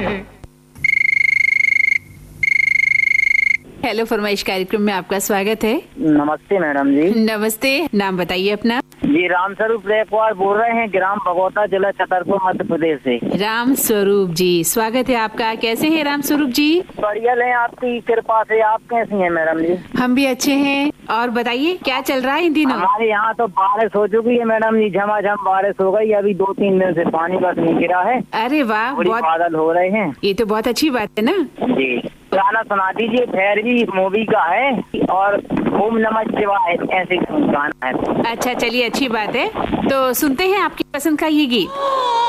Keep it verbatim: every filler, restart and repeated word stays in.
Hello फरमाइश कार्यक्रम में आपका स्वागत है। नमस्ते मैडम जी। नमस्ते, नाम बताइए अपना। जी राम स्वरूप रेकवार बोल रहे हैं, ग्राम भगोता, जिला छतरपुर, मध्य प्रदेश से। राम स्वरूप जी, स्वागत है आपका। कैसे हैं राम स्वरूप जी? बढ़िया है, आपकी कृपा से। आप कैसी हैं मैडम जी? हम भी अच्छे हैं। और बताइए क्या चल रहा है इन दिनों? हमारे यहाँ तो बारिश हो चुकी है मैडम जी, झमाझम बारिश हो गई। अभी दो तीन दिन से पानी बस नहीं गिरा है। अरे वाह, बहुत बादल हो रहे हैं। ये तो बहुत अच्छी बात है ना। जी, गाना सुना दीजिए। भैरवी मूवी का है और ओम नमः शिवाय ऐसे गाना है। अच्छा चलिए, अच्छी बात है। तो सुनते हैं आपकी पसंद का ये गीत।